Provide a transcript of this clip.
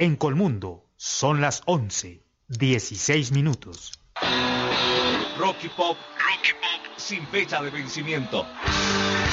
En Colmundo son las 11:16. Rocky Pop sin fecha de vencimiento.